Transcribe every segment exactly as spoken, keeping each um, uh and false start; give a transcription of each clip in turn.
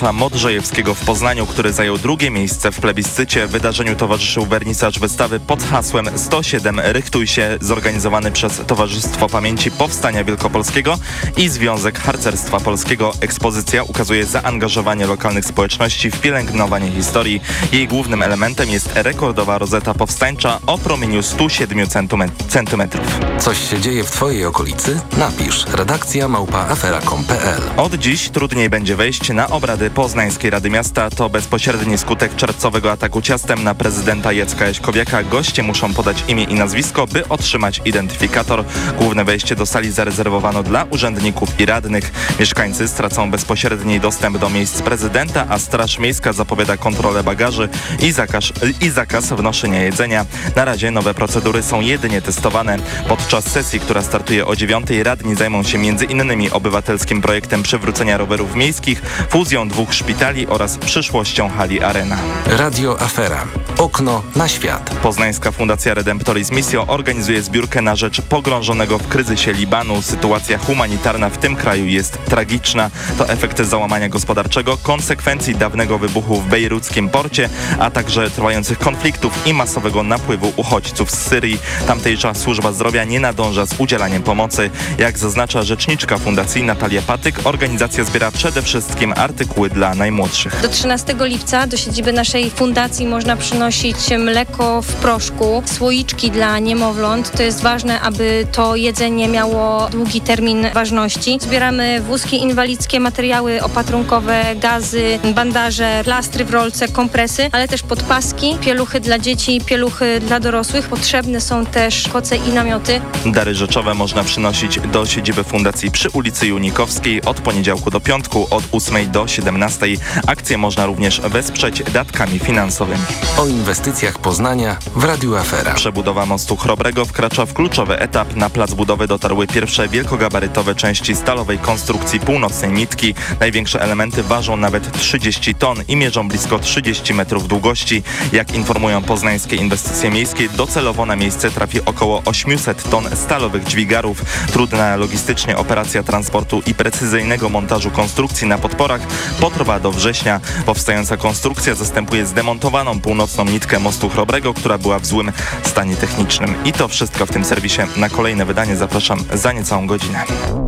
Modrzejewskiego w Poznaniu, który zajął drugie miejsce w plebiscycie. Wydarzeniu towarzyszył wernisaż wystawy pod hasłem sto siedem Rychtuj się, zorganizowany przez Towarzystwo Pamięci Powstania Wielkopolskiego i Związek Harcerstwa Polskiego. Ekspozycja ukazuje zaangażowanie lokalnych społeczności w pielęgnowanie historii. Jej głównym elementem jest rekordowa rozeta powstańcza o promieniu stu siedmiu centymetrów. Coś się dzieje w Twojej okolicy? Napisz redakcja małpa afera kropka com kropka p l. Od dziś trudniej będzie wejść na obrady Poznańskiej Rady Miasta. To bezpośredni skutek czerwcowego ataku ciastem na prezydenta Jacka Jaśkowiaka. Goście muszą podać imię i nazwisko, by otrzymać identyfikator. Główne wejście do sali zarezerwowano dla urzędników i radnych. Mieszkańcy stracą bezpośredni dostęp do miejsc prezydenta, a Straż Miejska zapowiada kontrolę bagaży i zakaz, i zakaz wnoszenia jedzenia. Na razie nowe procedury są jedynie testowane. Podczas sesji, która startuje o dziewiątej, radni zajmą się między innymi obywatelskim projektem przywrócenia rowerów miejskich, fuzją dwóch szpitali oraz przyszłością hali Arena. Radio Afera. Okno na świat. Poznańska Fundacja Redemptoris Missio organizuje zbiórkę na rzecz pogrążonego w kryzysie Libanu. Sytuacja humanitarna w tym kraju jest tragiczna. To efekt załamania gospodarczego, konsekwencji dawnego wybuchu w bejruckim porcie, a także trwających konfliktów i masowego napływu uchodźców z Syrii. Tamtejsza służba zdrowia nie nadąża z udzielaniem pomocy. Jak zaznacza rzeczniczka fundacji Natalia Patyk, organizacja zbiera przede wszystkim artykuły dla najmłodszych. Do trzynastego lipca do siedziby naszej fundacji można przynosić mleko w proszku, słoiczki dla niemowląt. To jest ważne, aby to jedzenie miało długi termin ważności. Zbieramy wózki inwalidzkie, materiały opatrunkowe, gazy, bandaże, plastry w rolce, kompresy, ale też podpaski, pieluchy dla dzieci, pieluchy dla dorosłych. Potrzebne są też koce i namioty. Dary rzeczowe można przynosić do siedziby fundacji przy ulicy Junikowskiej od poniedziałku do piątku od ósmej do siedemnastej. Akcję można również wesprzeć datkami finansowymi. O inwestycjach Poznania w Radiu Afera. Przebudowa mostu Chrobrego wkracza w kluczowy etap. Na plac budowy dotarły pierwsze wielkogabarytowe części stalowej konstrukcji północnej nitki. Największe elementy ważą nawet trzydzieści ton i mierzą blisko trzydzieści metrów długości. Jak informują poznańskie inwestycje miejskie, docelowo na miejsce trafi około osiemset ton stalowych dźwigarów. Trudna logistycznie operacja transportu i precyzyjnego montażu konstrukcji na podporach potrwa do września. Powstająca konstrukcja zastępuje zdemontowaną północną nitkę mostu Chrobrego, która była w złym stanie technicznym. I to wszystko w tym serwisie. Na kolejne wydanie zapraszam za niecałą godzinę.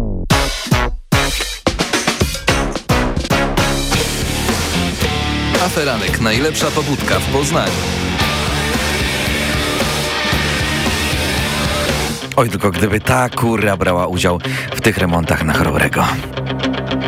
Aferanek. Najlepsza pobudka w Poznaniu. Oj, tylko gdyby ta kurra brała udział w tych remontach na Chrobrego.